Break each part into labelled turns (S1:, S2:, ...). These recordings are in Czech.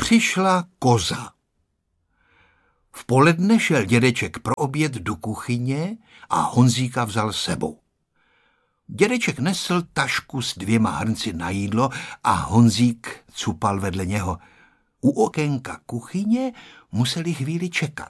S1: přišla koza. V poledne šel dědeček pro oběd do kuchyně a Honzíka vzal s sebou. Dědeček nesl tašku s 2 hrnci na jídlo a Honzík cupal vedle něho. U okénka kuchyně museli chvíli čekat.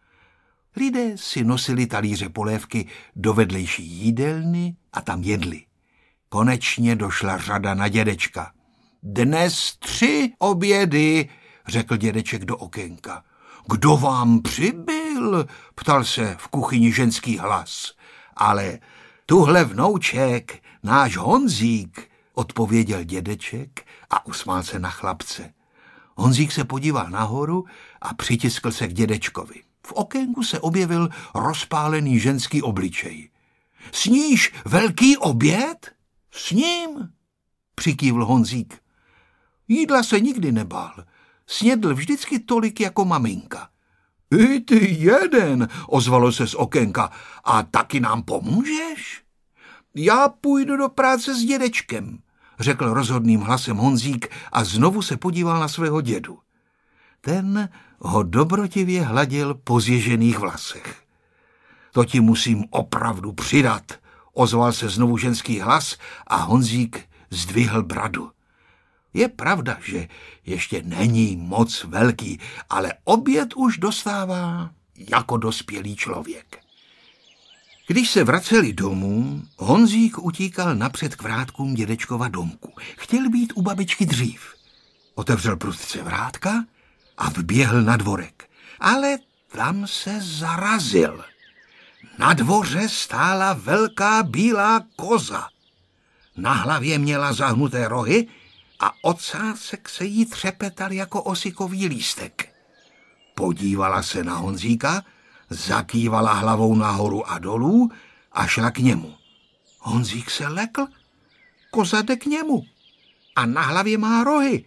S1: Lidé si nosili talíře polévky do vedlejší jídelny a tam jedli. Konečně došla řada na dědečka. Dnes 3 obědy, řekl dědeček do okénka. Kdo vám přibyl? Ptal se v kuchyni ženský hlas. Ale tuhle vnouček, náš Honzík, odpověděl dědeček a usmál se na chlapce. Honzík se podíval nahoru a přitiskl se k dědečkovi. V okénku se objevil rozpálený ženský obličej. Sníš velký oběd? Sním, přikývl Honzík. Jídla se nikdy nebál. Snědl vždycky tolik jako maminka. I ty jeden, ozvalo se z okénka. A taky nám pomůžeš? Já půjdu do práce s dědečkem, řekl rozhodným hlasem Honzík a znovu se podíval na svého dědu. Ten ho dobrotivě hladil po zježených vlasech. To ti musím opravdu přidat, ozval se znovu ženský hlas a Honzík zdvihl bradu. Je pravda, že ještě není moc velký, ale oběd už dostává jako dospělý člověk. Když se vraceli domů, Honzík utíkal napřed k vrátkům dědečkova domku. Chtěl být u babičky dřív. Otevřel prudce vrátka a vběhl na dvorek. Ale tam se zarazil. Na dvoře stála velká bílá koza. Na hlavě měla zahnuté rohy a ocásek se jí třepetal jako osikový lístek. Podívala se na Honzíka, zakývala hlavou nahoru a dolů a šla k němu. Honzík se lekl, koza jde k němu a na hlavě má rohy.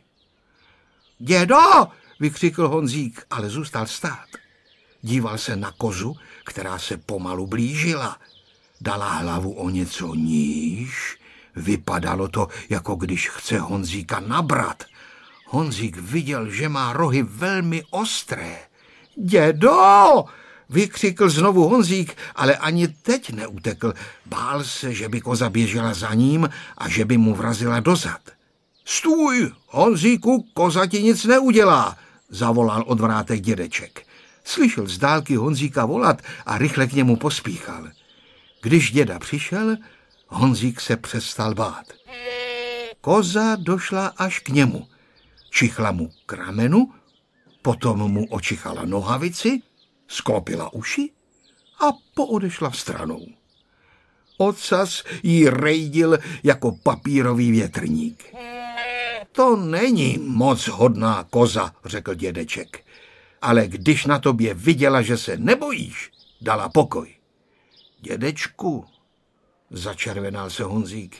S1: Dědo, vykřikl Honzík, ale zůstal stát. Díval se na kozu, která se pomalu blížila. Dala hlavu o něco níž. Vypadalo to, jako když chce Honzíka nabrat. Honzík viděl, že má rohy velmi ostré. Dědo! Vykřikl znovu Honzík, ale ani teď neutekl. Bál se, že by koza běžela za ním a že by mu vrazila dozad. Stůj, Honzíku, koza ti nic neudělá, zavolal od vrátek dědeček. Slyšel z dálky Honzíka volat a rychle k němu pospíchal. Když děda přišel, Honzík se přestal bát. Koza došla až k němu. Čichla mu k ramenu, potom mu očichala nohavici, sklopila uši a poodešla stranou. Ocas jí rejdil jako papírový větrník. To není moc hodná koza, řekl dědeček, ale když na tobě viděla, že se nebojíš, dala pokoj. Dědečku, začervenal se Honzík,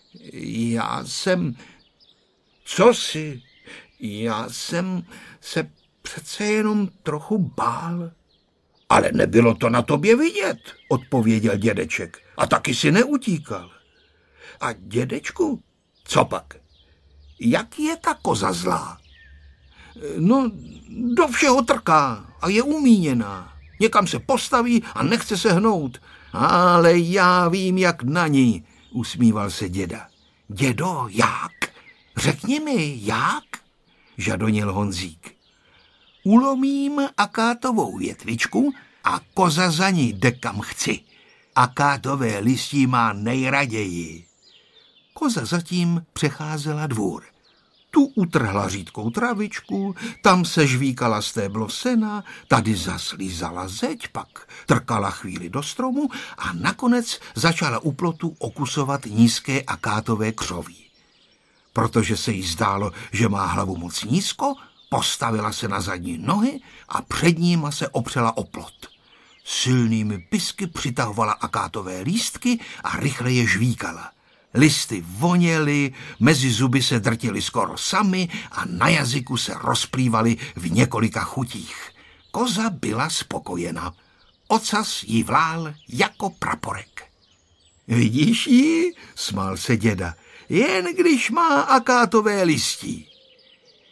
S1: Co jsi? Já jsem se přece jenom trochu bál. Ale nebylo to na tobě vidět, odpověděl dědeček. A taky si neutíkal. A dědečku, co pak? Jak je ta koza zlá? No, do všeho trká a je umíněná. Někam se postaví a nechce se hnout. Ale já vím, jak na ní, usmíval se děda. Dědo, jak? Řekni mi, jak? Žadonil Honzík. Ulomím akátovou větvičku a koza za ní jde kam chci. Akátové listí má nejraději. Koza zatím přecházela dvůr. Tu utrhla řídkou travičku, tam se žvíkala stéblo sena, tady zaslízala zeď, pak trkala chvíli do stromu a nakonec začala u plotu okusovat nízké akátové křoví. Protože se jí zdálo, že má hlavu moc nízko, postavila se na zadní nohy a před níma se opřela o plot. Silnými pisky přitahovala akátové lístky a rychle je žvíkala. Listy voněly, mezi zuby se drtily skoro samy a na jazyku se rozplývaly v několika chutích. Koza byla spokojena. Ocas jí vlál jako praporek. Vidíš ji? Smál se děda. Jen když má akátové listí.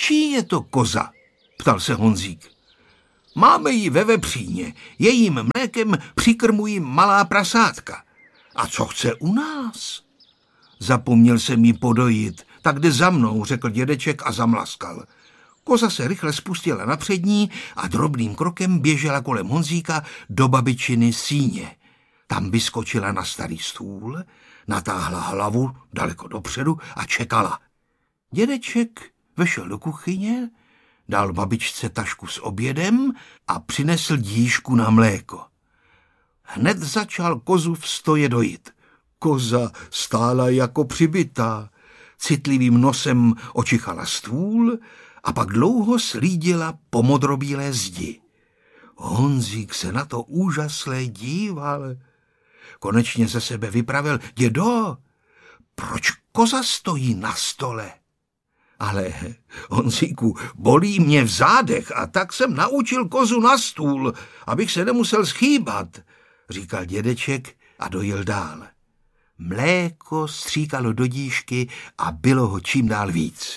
S1: Čí je to koza? Ptal se Honzík. Máme ji ve vepříně, jejím mlékem přikrmují malá prasátka. A co chce u nás? Zapomněl jsem jí podojit, tak jde za mnou, řekl dědeček a zamlaskal. Koza se rychle spustila na přední a drobným krokem běžela kolem Honzíka do babičiny síně. Tam vyskočila na starý stůl, natáhla hlavu daleko dopředu a čekala. Dědeček vešel do kuchyně, dal babičce tašku s obědem a přinesl dýšku na mléko. Hned začal kozu v stoje dojit. Koza stála jako přibitá, citlivým nosem očichala stůl a pak dlouho slídila po modrobílé zdi. Honzík se na to úžasle díval. Konečně ze sebe vypravil: dědo, proč koza stojí na stole? Ale, Honzíku, bolí mě v zádech a tak jsem naučil kozu na stůl, abych se nemusel schýbat, říkal dědeček a dojel dál. Mléko stříkalo do dýšky a bylo ho čím dál víc.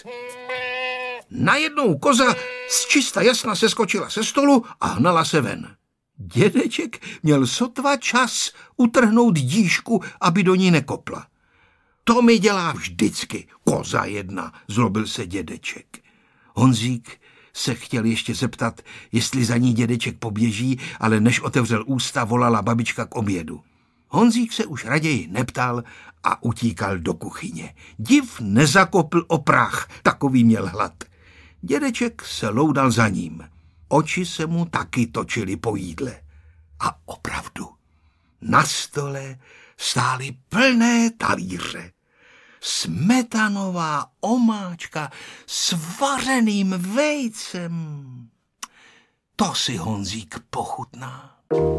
S1: Najednou koza zčista jasna seskočila se stolu a hnala se ven. Dědeček měl sotva čas utrhnout dýšku, aby do ní nekopla. To mi dělá vždycky, koza jedna, zlobil se dědeček. Honzík se chtěl ještě zeptat, jestli za ní dědeček poběží, ale než otevřel ústa, volala babička k obědu. Honzík se už raději neptal a utíkal do kuchyně. Div nezakopl o prach, takový měl hlad. Dědeček se loudal za ním. Oči se mu taky točily po jídle. A opravdu, na stole stály plné talíře. Smetanová omáčka s vařeným vejcem. To si Honzík pochutná.